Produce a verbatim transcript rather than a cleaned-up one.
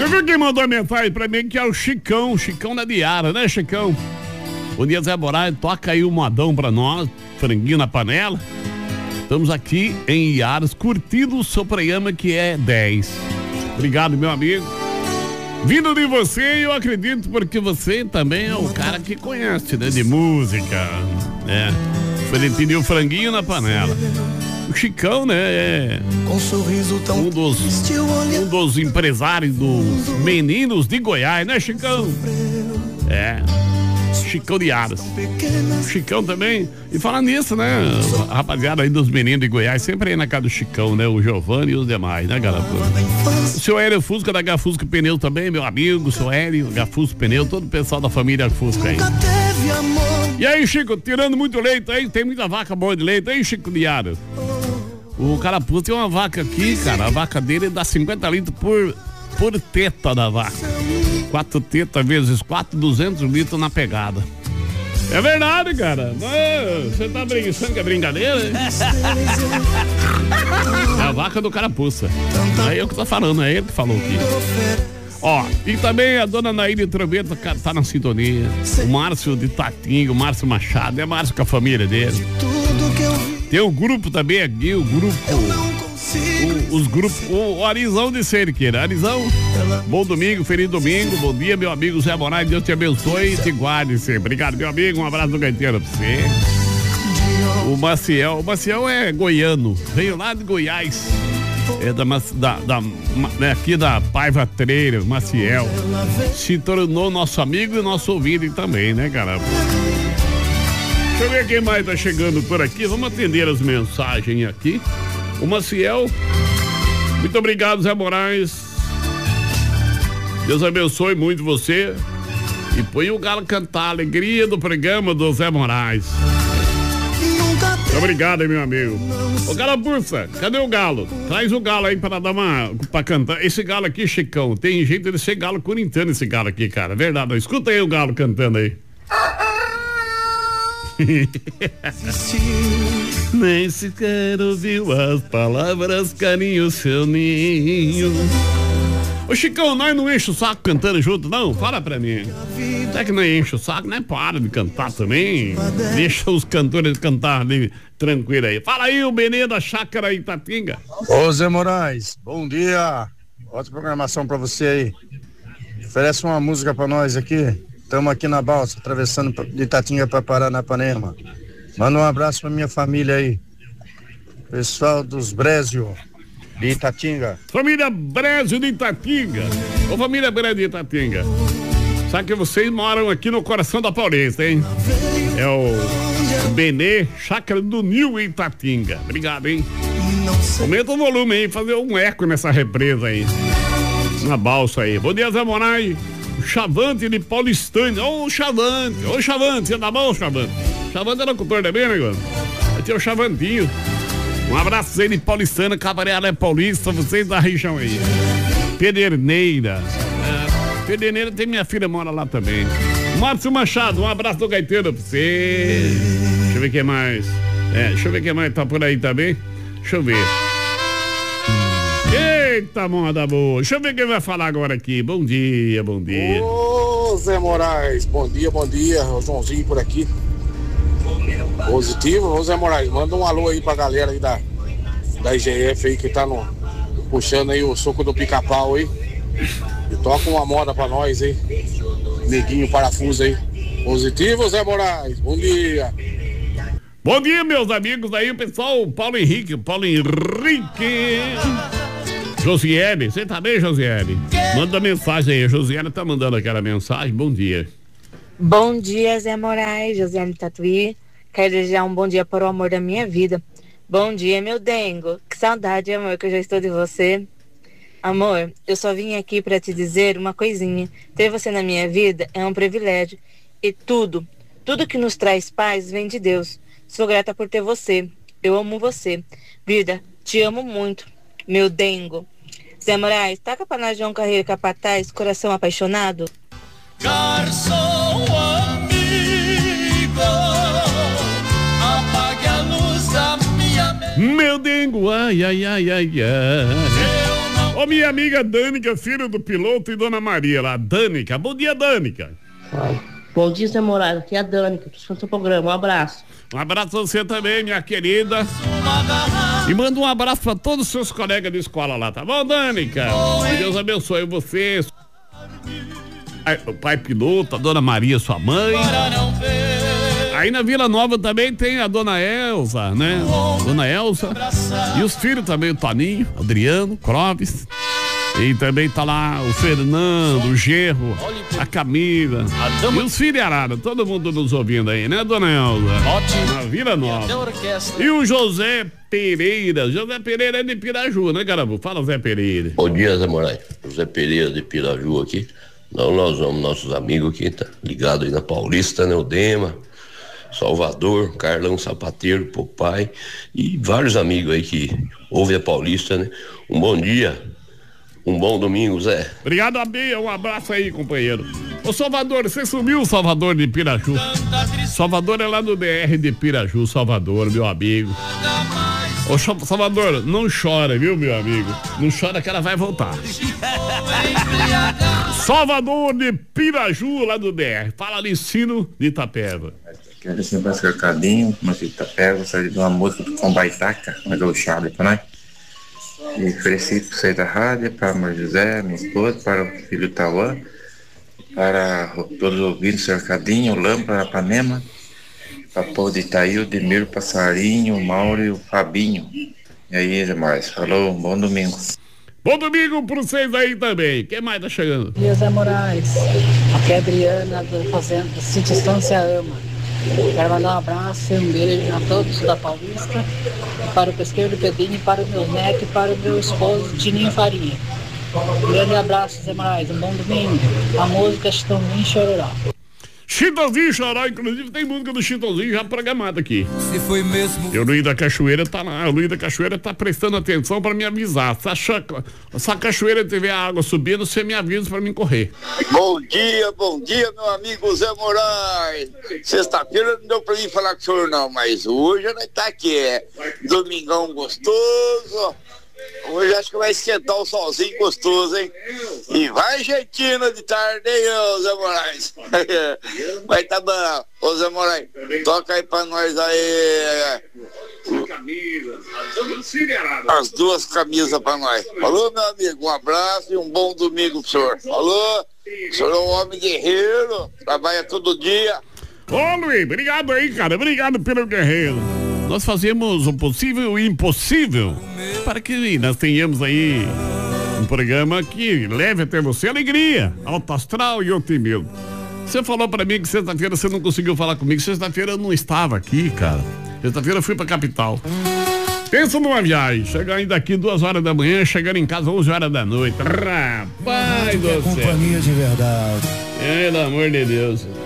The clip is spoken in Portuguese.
Você viu quem mandou mensagem pra mim que é o Chicão, Chicão da Diara, né, Chicão? Bom dia, Zé Moraes, toca aí um modão pra nós, franguinho na panela. Estamos aqui em Iaras, curtindo o seu programa que é dez. Obrigado, meu amigo. Vindo de você, eu acredito, porque você também é o cara que conhece, né, de música, né? Ele pediu franguinho na panela. O Chicão, né, é um dos, um dos empresários dos meninos de Goiás, né, Chicão? É, Chicão de Aras. Chicão também. E falando nisso, né, a rapaziada aí dos meninos de Goiás, sempre aí na casa do Chicão, né, o Giovanni e os demais, né, galera? O seu Hélio Fusca da Gafusca Pneu também, meu amigo, o seu Hélio, Gafusca Pneu, todo o pessoal da família Fusca aí. E aí, Chico, tirando muito leite aí, tem muita vaca boa de leite aí, Chico de Aras. O Carapuça tem uma vaca aqui, cara, a vaca dele dá cinquenta litros por, por teta da vaca. Quatro tetas vezes quatro, duzentos litros na pegada. É verdade, cara. Você tá brincando que é brincadeira, hein? É a vaca do Carapuça. Não é eu que tô falando, é ele que falou aqui. Ó, e também a dona Naíde Troveta tá na sintonia. O Márcio de Tatinho, o Márcio Machado, é Márcio com a família dele. Tem o grupo também aqui, o grupo, o, os grupos, o, o Arizão de Cerqueira. Arizão, bom domingo, feliz domingo, bom dia, meu amigo Zé Moraes, Deus te abençoe e te guarde sempre. Obrigado, meu amigo, um abraço do Gaiteiro pra você. O Maciel, o Maciel é goiano, veio lá de Goiás, é da, da, da né, aqui da Paiva Treira, Maciel, se tornou nosso amigo e nosso ouvinte também, né, cara? Deixa eu ver quem mais tá chegando por aqui. Vamos atender as mensagens aqui. O Maciel. Muito obrigado, Zé Moraes. Deus abençoe muito você. E põe o galo cantar a alegria do programa do Zé Moraes. Muito obrigado, meu amigo. Ô, Carapuça, cadê o galo? Traz o galo aí pra dar uma... pra cantar. Esse galo aqui, Chicão, tem jeito de ser galo corintiano esse galo aqui, cara. Verdade. Escuta aí o galo cantando aí. Nem sequer ouviu as palavras, carinho, seu ninho. Ô, Chicão, nós não enche o saco cantando junto, não? Fala pra mim. Até que não enche o saco, né? Para de cantar também. Deixa os cantores cantar ali, tranquilo aí. Fala aí, o Benê da Chácara Itatinga. Ô, Zé Moraes, bom dia. Ótima programação pra você aí. Oferece uma música pra nós aqui. Estamos aqui na balsa, atravessando de Itatinga para Paranapanema. Manda um abraço para minha família aí. Pessoal dos Brésio, de Itatinga. Família Brésio de Itatinga. Ô, família Brésio de Itatinga. Sabe que vocês moram aqui no coração da Paulista, hein? É o Benê, Chácara do Nil Itatinga. Obrigado, hein? Aumenta o volume aí, fazer um eco nessa represa aí. Na balsa aí. Bom dia, Zé Moraes. Chavante de Paulistânia. Ô, oh, Chavante. Ô, oh, Chavante, você tá bom, Chavante? Chavante é locutor também, né, agora? Aqui é o Chavantinho. Um abraço aí de Paulistânia, Cabaré Paulista, vocês da região aí. Pederneira. É, Pederneira tem minha filha, mora lá também. Márcio Machado, um abraço do Gaiteiro pra você. Deixa eu ver quem mais. É, deixa eu ver quem mais tá por aí também. Deixa eu ver. Eita, moda boa. Deixa eu ver quem vai falar agora aqui. Bom dia, bom dia. Ô, Zé Moraes, bom dia, bom dia. O Joãozinho por aqui. Positivo. Ô, Zé Moraes, manda um alô aí pra galera aí da, da I G F aí que tá no, puxando aí o soco do pica-pau aí. E toca uma moda pra nós aí. Neguinho parafuso aí. Positivo, Zé Moraes, bom dia. Bom dia, meus amigos aí, pessoal. Paulo Henrique, Paulo Henrique. Josiele, você tá bem, Josiele? Manda mensagem aí, a Josiele tá mandando aquela mensagem, bom dia. Bom dia, Zé Moraes, Josiele Tatuí. Quero desejar um bom dia para o amor da minha vida. Bom dia, meu dengo. Que saudade, amor, que eu já estou de você. Amor, eu só vim aqui para te dizer uma coisinha. Ter você na minha vida é um privilégio. E tudo, tudo que nos traz paz vem de Deus. Sou grata por ter você. Eu amo você. Vida, te amo muito, meu dengo. Zé Moraes, taca pra nós João Carreiro Capataz, coração apaixonado. Garçom amigo, apague a luz da minha mente. Meu dengo, ai, ai, ai, ai, ai. Ô, minha amiga Dânica, filho do piloto e Dona Maria lá. Dânica, bom dia, Dânica. Bom dia, Zé Moraes, aqui é a Dânica, tô no seu programa, um abraço. Um abraço a você também, minha querida. E manda um abraço pra todos os seus colegas de escola lá, tá bom, Dânica? Que Deus abençoe você, o pai piloto, a Dona Maria, sua mãe. Aí na Vila Nova também tem a Dona Elza, né? Dona Elza. E os filhos também, o Toninho, Adriano, Clóvis. E também tá lá o Fernando, o Gerro, a Camila. E os filhos Arara, todo mundo nos ouvindo aí, né, Dona Elza? Na Vila Nova. E o José Pereira. José Pereira é de Piraju, né, Garabu? Fala, Zé Pereira. Bom dia, Zé Moraes. José Pereira de Piraju aqui. Não, nós vamos, nossos amigos aqui, tá ligado aí na Paulista, né? O Dema, Salvador, Carlão Sapateiro, Popai e vários amigos aí que ouvem a Paulista, né? Um bom dia, um bom domingo, Zé. Obrigado, Abia, um abraço aí, companheiro. Ô, Salvador, você sumiu, Salvador de Piraju. Salvador é lá do D R de Piraju, Salvador, meu amigo. Ô, Salvador, não chora, viu, meu amigo? Não chora que ela vai voltar. Salvador de Piraju, lá do D R. Fala, Licino de Itapeva. Quero assim, mais cercadinho, mas de Itapeva, sair de uma música do Combaitaca, mas o Charlie, né? E ofereci para você da rádio, para a Maria José, minha esposa, para o filho Tauã, para todos os ouvintes, cercadinho, Lâmpada, Panema, para o povo de Itaí, o Demiro, Passarinho, o Mauro e o Fabinho. E aí, demais. Falou, bom domingo. Bom domingo para vocês aí também. Quem mais tá chegando? Bom dia, Zé Moraes. Aqui é a Adriana, da Fazenda Sítio Estância Ama. Quero mandar um abraço e um beijo a todos da Paulista, para o pesqueiro do Pedrinho, para o meu neto e para o meu esposo, Tininho Farinha. Um grande abraço, Zé Moraes. Um bom domingo. A música Chitãozinho Chororó. Chitãozinho Chororó, inclusive tem música do Chitãozinho já programada aqui. Se foi mesmo. E o Luiz da Cachoeira tá lá, o Luiz da Cachoeira tá prestando atenção pra me avisar. Se a, chaca, se a cachoeira tiver água subindo, você me avisa pra mim correr. Bom dia, bom dia, meu amigo Zé Moraes. Sexta-feira não deu pra mim falar com o senhor não, mas hoje nós tá aqui, é domingão gostoso. Hoje acho que vai esquentar o solzinho gostoso, hein? E vai Argentina de tarde, hein, ô Zé Moraes? Vai tá bom. Ô Zé Moraes, toca aí pra nós aí. As duas camisas pra nós. Falou, meu amigo, um abraço e um bom domingo pro senhor. Falou? O senhor é um homem guerreiro, trabalha todo dia. Ô Luiz, obrigado aí, cara. Obrigado pelo guerreiro. Nós fazemos o possível e o impossível para que nós tenhamos aí um programa que leve até você alegria, alto astral e otimismo. Você falou para mim que sexta-feira você não conseguiu falar comigo. Sexta-feira eu não estava aqui, cara. Sexta-feira eu fui pra capital. Pensa numa viagem, chegar ainda aqui duas horas da manhã, chegando em casa onze horas da noite. Rapaz do céu. Companhia de verdade. Pelo amor de Deus.